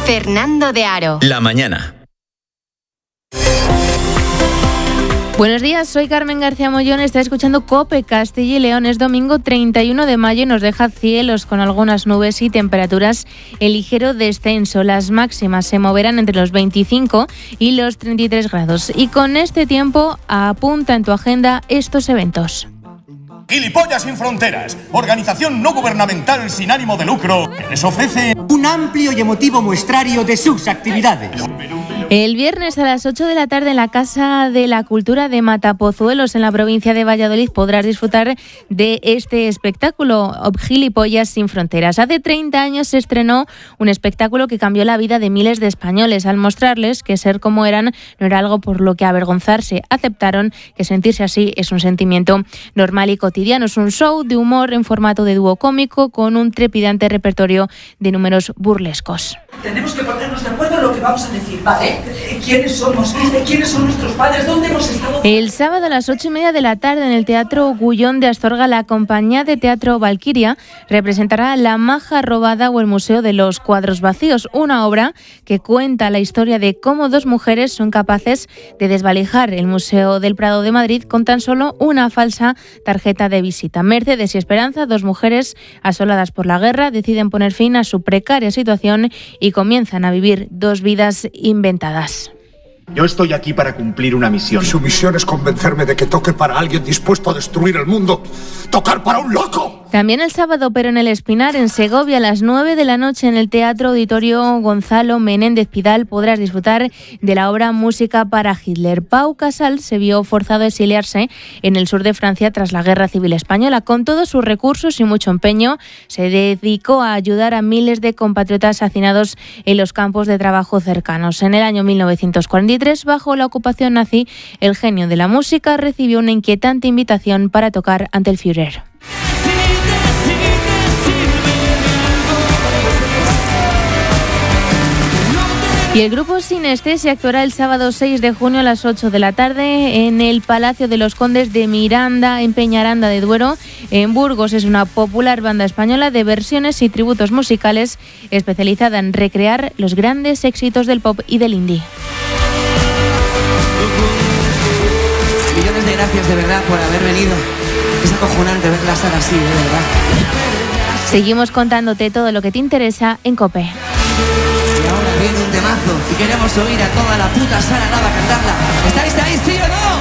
Fernando de Aro. La mañana. Buenos días, soy Carmen García Mollón, está escuchando COPE Castilla y León. Es domingo 31 de mayo y nos deja cielos con algunas nubes y temperaturas en ligero descenso. Las máximas se moverán entre los 25 y los 33 grados. Y con este tiempo, apunta en tu agenda estos eventos. Gilipollas sin Fronteras, organización no gubernamental sin ánimo de lucro, que les ofrece un amplio y emotivo muestrario de sus actividades. El viernes a las 8 de la tarde en la Casa de la Cultura de Matapozuelos, en la provincia de Valladolid, podrás disfrutar de este espectáculo, Gilipollas sin Fronteras. Hace 30 años se estrenó un espectáculo que cambió la vida de miles de españoles. Al mostrarles que ser como eran no era algo por lo que avergonzarse, aceptaron que sentirse así es un sentimiento normal y cotidiano. Es un show de humor en formato de dúo cómico con un trepidante repertorio de números burlescos. Tenemos que ponernos de acuerdo en lo que vamos a decir, ¿vale? ¿Quiénes somos? ¿Quiénes son nuestros padres? ¿Dónde hemos estado? El sábado a las 8:30 de la tarde en el Teatro Gullón de Astorga, la compañía de teatro Valquiria representará La Maja Robada o el Museo de los Cuadros Vacíos, una obra que cuenta la historia de cómo dos mujeres son capaces de desvalijar el Museo del Prado de Madrid con tan solo una falsa tarjeta de visita. Mercedes y Esperanza, dos mujeres asoladas por la guerra, deciden poner fin a su precaria situación y comienzan a vivir dos vidas inventadas. Yo estoy aquí para cumplir una misión. Su misión es convencerme de que toque para alguien dispuesto a destruir el mundo. ¡Tocar para un loco! También el sábado, pero en el Espinar, en Segovia, a las 9 de la noche, en el Teatro Auditorio Gonzalo Menéndez Pidal, podrás disfrutar de la obra Música para Hitler. Pau Casals se vio forzado a exiliarse en el sur de Francia tras la Guerra Civil Española. Con todos sus recursos y mucho empeño, se dedicó a ayudar a miles de compatriotas hacinados en los campos de trabajo cercanos. En el año 1943, bajo la ocupación nazi, el genio de la música recibió una inquietante invitación para tocar ante el Führer. Y el grupo Sinestesia actuará el sábado 6 de junio a las 8 de la tarde en el Palacio de los Condes de Miranda, en Peñaranda de Duero, en Burgos. Es una popular banda española de versiones y tributos musicales especializada en recrear los grandes éxitos del pop y del indie. Millones de gracias de verdad por haber venido. Es acojonante ver la sala así, de verdad. Seguimos contándote todo lo que te interesa en COPE. Y ahora viene un temazo y queremos oír a toda la puta sala nada cantarla. ¿Estáis ahí, sí o no?